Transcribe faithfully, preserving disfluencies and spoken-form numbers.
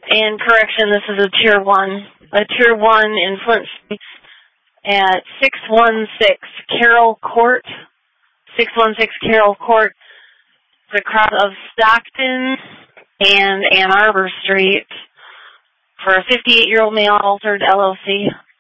And correction, this is a tier one. A tier one in Flint Streets at six one six Carroll Court. six one six Carroll Court. The cross of Stockton and Ann Arbor Street for a fifty-eight-year-old male altered L L C.